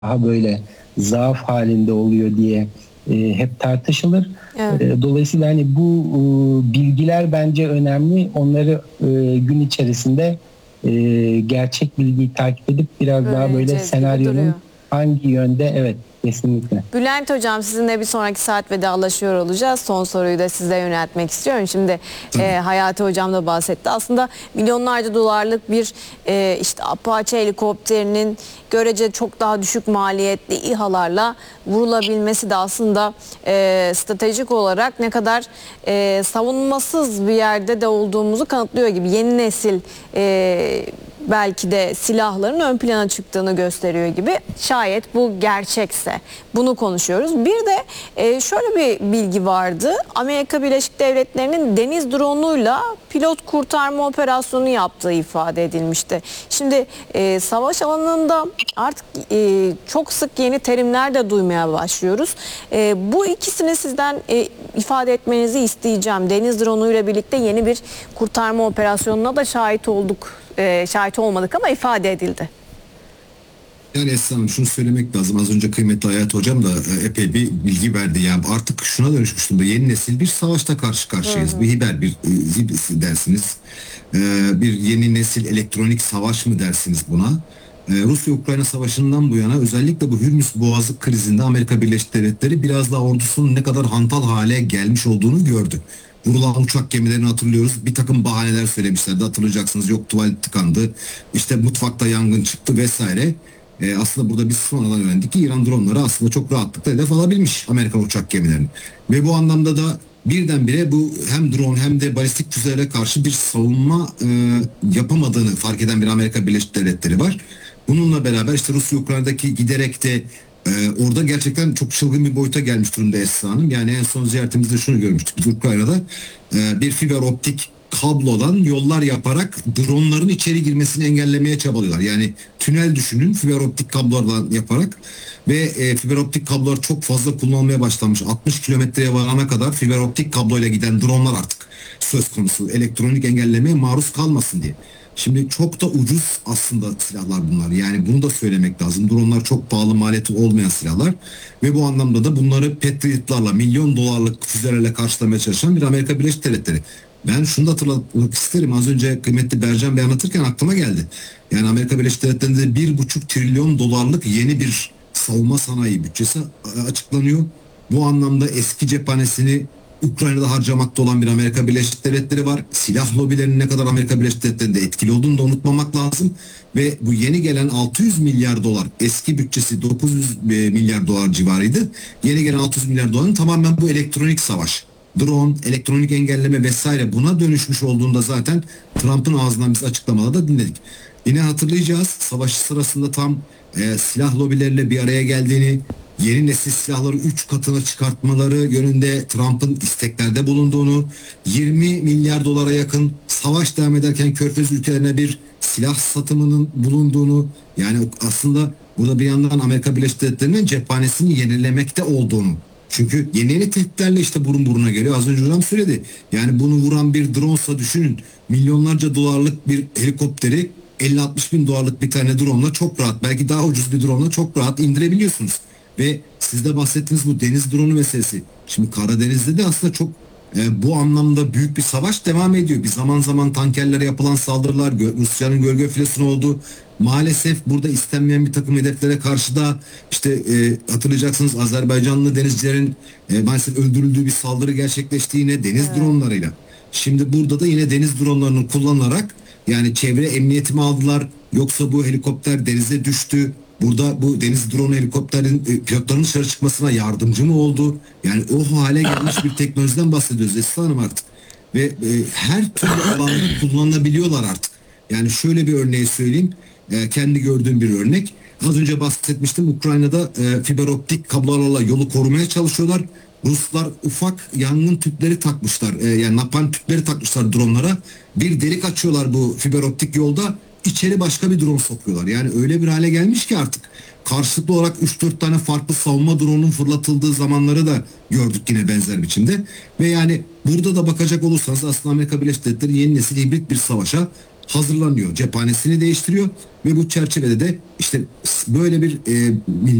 daha böyle zaaf halinde oluyor diye hep tartışılır. Evet. Dolayısıyla hani bu bilgiler bence önemli. Onları gün içerisinde gerçek bilgiyi takip edip biraz daha böyle Öğreneceğiz gibi duruyor. senaryonun hangi yönde, evet, kesinlikle. Bülent Hocam, sizinle bir sonraki saat vedalaşıyor olacağız. Son soruyu da size yöneltmek istiyorum. Şimdi Tabii. Hayati Hocam da bahsetti. Aslında milyonlarca dolarlık bir işte Apache helikopterinin görece çok daha düşük maliyetli İHA'larla vurulabilmesi de aslında stratejik olarak ne kadar savunmasız bir yerde de olduğumuzu kanıtlıyor gibi. Yeni nesil belki de silahların ön plana çıktığını gösteriyor gibi. Şayet bu gerçekse bunu konuşuyoruz. Bir de şöyle bir bilgi vardı. Amerika Birleşik Devletleri'nin deniz drone'uyla pilot kurtarma operasyonu yaptığı ifade edilmişti. Şimdi savaş alanında artık çok sık yeni terimler de duymaya başlıyoruz. Bu ikisini sizden ifade etmenizi isteyeceğim. Deniz drone'uyla birlikte yeni bir kurtarma operasyonuna da şahit olduk. Şahit olmadık ama ifade edildi. Yani Esra Hanım, şunu söylemek lazım. Az önce kıymetli Hayat Hocam da epey bir bilgi verdi. Yani artık şuna dönüşmüş durumda. Yeni nesil bir savaşta karşı karşıyayız. Bir hiber, bir dersiniz. Bir yeni nesil elektronik savaş mı dersiniz buna? Rusya-Ukrayna savaşından bu yana özellikle bu Hürmüz Boğazı krizinde Amerika Birleşik Devletleri biraz daha ordusunun ne kadar hantal hale gelmiş olduğunu gördü. Vurulan uçak gemilerini hatırlıyoruz. Bir takım bahaneler söylemişlerdi, hatırlayacaksınız. Yok, tuvalet tıkandı, işte mutfakta yangın çıktı vesaire. Aslında burada biz sonradan öğrendik ki İran dronları aslında çok rahatlıkla hedef alabilmiş Amerikan uçak gemilerini. Ve bu anlamda da birdenbire bu hem drone hem de balistik füzelere karşı bir savunma yapamadığını fark eden bir Amerika Birleşik Devletleri var. Bununla beraber işte Rusya-Ukrayna'daki giderek de orada gerçekten çok çılgın bir boyuta gelmiş durumda Esra Hanım. Yani en son ziyaretimizde şunu görmüştük. Biz Ukrayna'da bir fiber optik kablodan yollar yaparak dronların içeri girmesini engellemeye çabalıyorlar. Yani tünel düşünün, fiber optik kablolardan yaparak ve fiber optik kablolar çok fazla kullanılmaya başlanmış. 60 kilometreye varana kadar fiber optik kabloyla giden dronlar artık söz konusu, elektronik engellemeye maruz kalmasın diye. Şimdi çok da ucuz aslında silahlar bunlar. Yani bunu da söylemek lazım. Dronlar çok pahalı, maliyeti olmayan silahlar. Ve bu anlamda da bunları Patriot'larla, milyon dolarlık füzelerle karşılamaya çalışan bir Amerika Birleşik Devletleri. Ben şunu da hatırlatmak isterim. Az önce kıymetli Bercan Bey anlatırken aklıma geldi. Yani Amerika Birleşik Devletleri'nde 1,5 trilyon dolarlık yeni bir savunma sanayi bütçesi açıklanıyor. Bu anlamda eski cephanesini Ukrayna'da harcamakta olan bir Amerika Birleşik Devletleri var. Silah lobilerinin ne kadar Amerika Birleşik Devletleri'nde etkili olduğunu da unutmamak lazım. Ve bu yeni gelen 600 milyar dolar, eski bütçesi 900 milyar dolar civarıydı. Yeni gelen 600 milyar doların tamamen bu elektronik savaş, drone, elektronik engelleme vesaire buna dönüşmüş olduğunda zaten Trump'ın ağzından biz açıklamalarda da dinledik. Yine hatırlayacağız, savaş sırasında tam silah lobileriyle bir araya geldiğini, yeni nesil silahları 3 katına çıkartmaları yönünde Trump'ın isteklerde bulunduğunu, 20 milyar dolara yakın savaş devam ederken Körfez ülkelerine bir silah satımının bulunduğunu, yani aslında burada bir yandan Amerika Birleşik Devletleri'nin cephanesini yenilemekte olduğunu. Çünkü yeni tehditlerle işte burun buruna geliyor. Az önce hocam söyledi. Yani bunu vuran bir drone'sa düşünün. Milyonlarca dolarlık bir helikopteri 50-60 bin dolarlık bir tane drone'la çok rahat, belki daha ucuz bir drone'la çok rahat indirebiliyorsunuz. Ve siz de bahsettiğiniz bu deniz drone'u meselesi. Şimdi Karadeniz'de de aslında çok bu anlamda büyük bir savaş devam ediyor. Bir zaman zaman tankerlere yapılan saldırılar, Rusya'nın gölge filosunu oldu. Maalesef burada istenmeyen bir takım hedeflere karşı da işte hatırlayacaksınız, Azerbaycanlı denizcilerin maalesef öldürüldüğü bir saldırı gerçekleşti yine deniz dronlarıyla. Şimdi burada da yine deniz dronlarını kullanarak, yani çevre emniyeti mi aldılar, yoksa bu helikopter denize düştü, burada bu deniz drone helikopterin pilotların dışarı çıkmasına yardımcı mı oldu? Yani o hale gelmiş bir teknolojiden bahsediyoruz Esra Hanım artık. Ve her türlü alanda kullanılabiliyorlar artık. Yani şöyle bir örneği söyleyeyim. Kendi gördüğüm bir örnek. Az önce bahsetmiştim, Ukrayna'da fiber optik kablolarla yolu korumaya çalışıyorlar. Ruslar ufak yangın tüpleri takmışlar. Yani napalm tüpleri takmışlar dronlara. Bir delik açıyorlar bu fiber optik yolda. İçeri başka bir drone sokuyorlar. Yani öyle bir hale gelmiş ki artık karşılıklı olarak 3-4 tane farklı savunma drone'un fırlatıldığı zamanları da gördük yine benzer biçimde. Ve yani burada da bakacak olursanız aslında Amerika Birleşik Devletleri yeni nesil hibrit bir savaşa hazırlanıyor. Cephanesini değiştiriyor ve bu çerçevede de işte böyle bir